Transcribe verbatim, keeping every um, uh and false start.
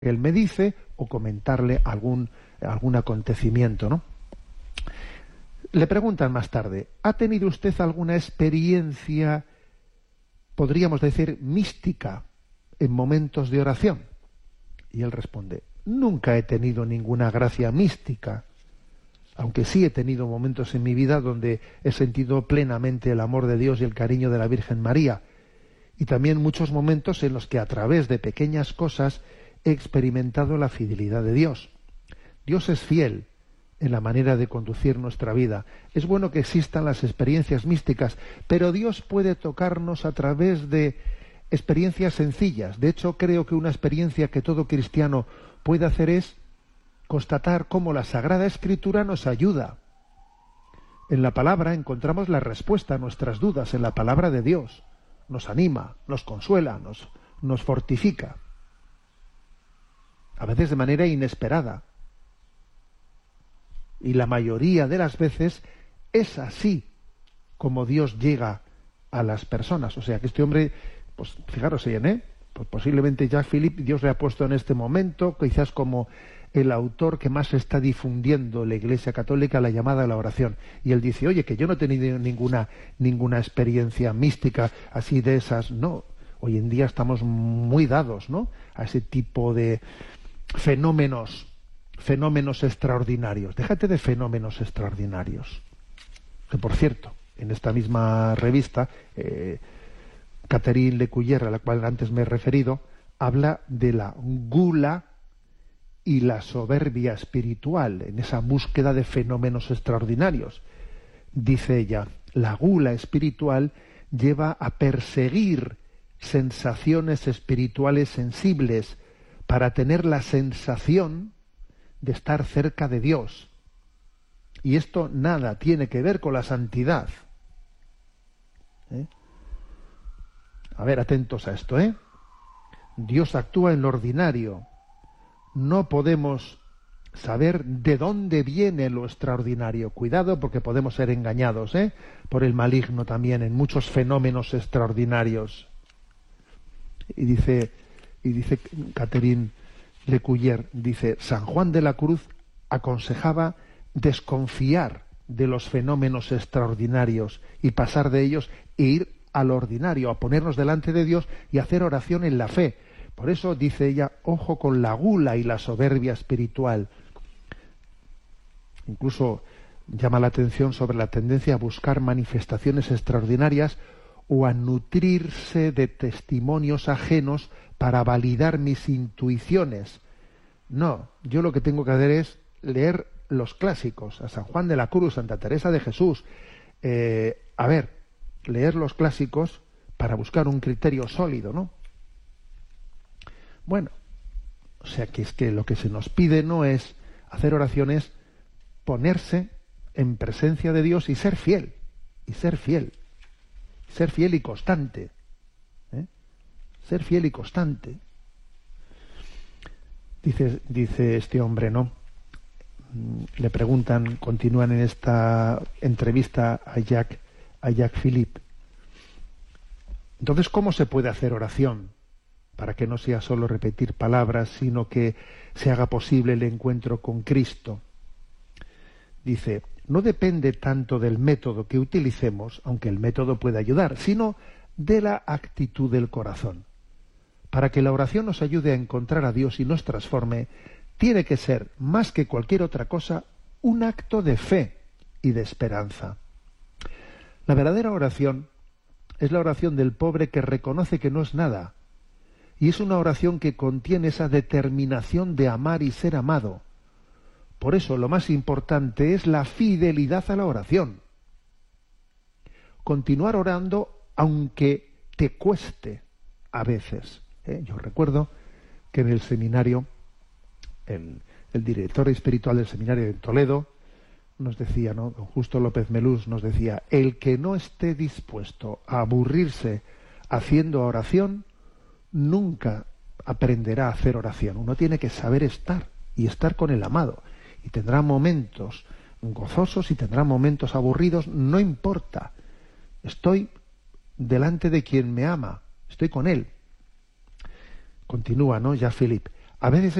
que él me dice o comentarle algún, algún acontecimiento, ¿no? Le preguntan más tarde, ¿ha tenido usted alguna experiencia, podríamos decir, mística en momentos de oración? Y él responde, nunca he tenido ninguna gracia mística, aunque sí he tenido momentos en mi vida donde he sentido plenamente el amor de Dios y el cariño de la Virgen María, y también muchos momentos en los que a través de pequeñas cosas he experimentado la fidelidad de Dios. Dios es fiel en la manera de conducir nuestra vida. Es bueno que existan las experiencias místicas, pero Dios puede tocarnos a través de experiencias sencillas. De hecho, creo que una experiencia que todo cristiano puede hacer es constatar cómo la Sagrada Escritura nos ayuda. En la palabra encontramos la respuesta a nuestras dudas, en la palabra de Dios. Nos anima, nos consuela, nos, nos fortifica. A veces de manera inesperada. Y la mayoría de las veces es así como Dios llega a las personas. O sea que este hombre, pues fijaros bien, ¿eh? Pues posiblemente Jacques Philippe, Dios le ha puesto en este momento, quizás como el autor que más está difundiendo la Iglesia Católica la llamada a la oración. Y él dice, oye, que yo no he tenido ninguna, ninguna experiencia mística así de esas. No, hoy en día estamos muy dados, ¿no?, a ese tipo de fenómenos, fenómenos extraordinarios. Déjate de fenómenos extraordinarios. Que por cierto, en esta misma revista, eh, Catherine Lecuyer, a la cual antes me he referido, habla de la gula y la soberbia espiritual, en esa búsqueda de fenómenos extraordinarios. Dice ella, la gula espiritual lleva a perseguir sensaciones espirituales sensibles para tener la sensación de estar cerca de Dios. Y esto nada tiene que ver con la santidad. ¿Eh? A ver, atentos a esto, ¿eh? Dios actúa en lo ordinario. No podemos saber de dónde viene lo extraordinario. Cuidado, porque podemos ser engañados, ¿eh?, por el maligno también en muchos fenómenos extraordinarios. Y dice, y dice Catherine Lecuyer, dice, San Juan de la Cruz aconsejaba desconfiar de los fenómenos extraordinarios y pasar de ellos e ir al ordinario, a ponernos delante de Dios y hacer oración en la fe. Por eso dice ella, ojo con la gula y la soberbia espiritual. Incluso llama la atención sobre la tendencia a buscar manifestaciones extraordinarias o a nutrirse de testimonios ajenos para validar mis intuiciones. No, yo lo que tengo que hacer es leer los clásicos, a San Juan de la Cruz, Santa Teresa de Jesús. Eh, a ver, leer los clásicos para buscar un criterio sólido, ¿no? Bueno, o sea que es que lo que se nos pide no es hacer oraciones, ponerse en presencia de Dios y ser fiel, y ser fiel, ser fiel y constante, ¿eh? Ser fiel y constante. Dice, dice este hombre, ¿no? Le preguntan, continúan en esta entrevista a Jacques, a Jacques Philippe. Entonces, ¿cómo se puede hacer oración? Para que no sea solo repetir palabras, sino que se haga posible el encuentro con Cristo. Dice, no depende tanto del método que utilicemos, aunque el método puede ayudar, sino de la actitud del corazón. Para que la oración nos ayude a encontrar a Dios y nos transforme, tiene que ser, más que cualquier otra cosa, un acto de fe y de esperanza. La verdadera oración es la oración del pobre que reconoce que no es nada, y es una oración que contiene esa determinación de amar y ser amado. Por eso lo más importante es la fidelidad a la oración. Continuar orando aunque te cueste a veces. ¿eh? Yo recuerdo que en el seminario, el, el director espiritual del seminario de Toledo nos decía, ¿no?, don Justo López Melús nos decía, el que no esté dispuesto a aburrirse haciendo oración, nunca aprenderá a hacer oración. Uno tiene que saber estar y estar con el amado. Y tendrá momentos gozosos y tendrá momentos aburridos, no importa. Estoy delante de quien me ama, estoy con él. Continúa, ¿no?, ya Philippe. A veces